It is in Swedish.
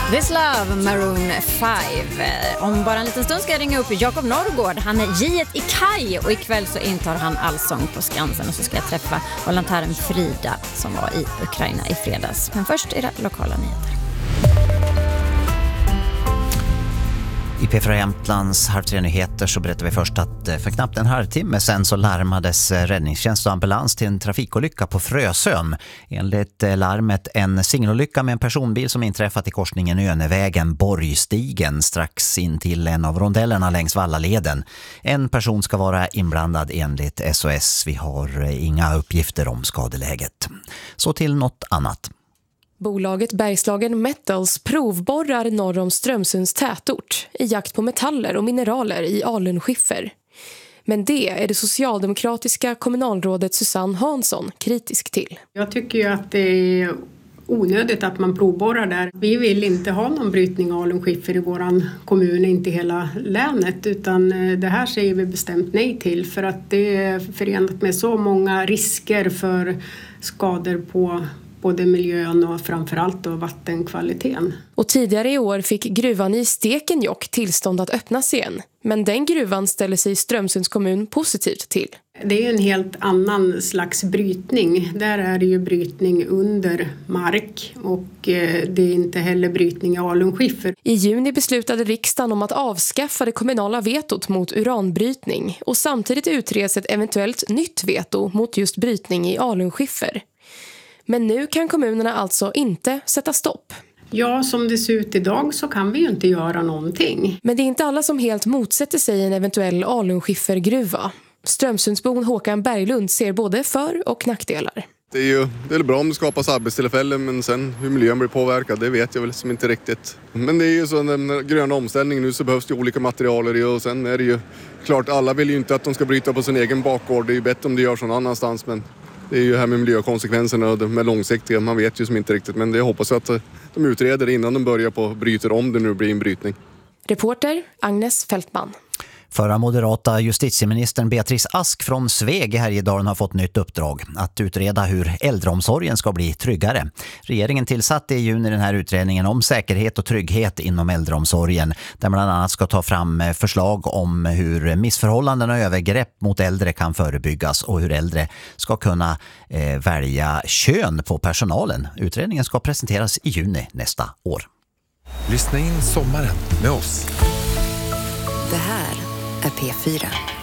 This Love, Maroon 5. Om bara en liten stund ska jag ringa upp Jakob Norrgård. Han är J1 i Kaj och ikväll så intar han Allsång på Skansen. Och så ska jag träffa volontären Frida som var i Ukraina i fredags. Men först är det lokala nyheter. I P4 Jämtlands Halv 3-nyheter så berättar vi först att för knappt en halvtimme sedan så larmades räddningstjänst och ambulans till en trafikolycka på Frösön. Enligt larmet en singelolycka med en personbil som inträffat i korsningen Önevägen Borgstigen strax in till en av rondellerna längs Vallaleden. En person ska vara inblandad enligt SOS. Vi har inga uppgifter om skadeläget. Så till något annat. Bolaget Bergslagen Metals provborrar norr om Strömsunds tätort i jakt på metaller och mineraler i alunskiffer. Men det är det socialdemokratiska kommunalrådet Susanne Hansson kritisk till. Jag tycker ju att det är onödigt att man provborrar där. Vi vill inte ha någon brytning av alunskiffer i våran kommun, inte hela länet, utan det här säger vi bestämt nej till för att det är förenat med så många risker för skador på både miljön och framförallt då vattenkvaliteten. Och tidigare i år fick gruvan i Stekenjokk tillstånd att öppnas igen. Men den gruvan ställer sig Strömsunds kommun positivt till. Det är ju en helt annan slags brytning. Där är det ju brytning under mark och det är inte heller brytning i alunskiffer. I juni beslutade riksdagen om att avskaffa det kommunala vetot mot uranbrytning och samtidigt utreds ett eventuellt nytt veto mot just brytning i alunskiffer. Men nu kan kommunerna alltså inte sätta stopp. Ja, som det ser ut idag så kan vi ju inte göra någonting. Men det är inte alla som helt motsätter sig en eventuell alunskiffergruva. Strömsundsbon Håkan Berglund ser både för- och nackdelar. Det är bra om det skapas arbetstillfällen, men sen hur miljön blir påverkad, det vet jag väl som inte riktigt. Men det är ju så den gröna omställningen nu, så behövs det olika materialer och sen är det ju klart, alla vill ju inte att de ska bryta på sin egen bakgård. Det är ju bättre om det görs någon annanstans, men det är ju här med miljökonsekvenserna och med långsiktiga, man vet ju som inte riktigt, men det hoppas jag att de utreder innan de börjar på bryter om det nu blir en brytning. Reporter Agnes Fältman. Förra moderata justitieministern Beatrice Ask från Sveg i Härjedalen har fått nytt uppdrag att utreda hur äldreomsorgen ska bli tryggare. Regeringen tillsatte i juni den här utredningen om säkerhet och trygghet inom äldreomsorgen, där man bland annat ska ta fram förslag om hur missförhållanden och övergrepp mot äldre kan förebyggas och hur äldre ska kunna välja kön på personalen. Utredningen ska presenteras i juni nästa år. Lyssna in sommaren med oss. Det här är P4.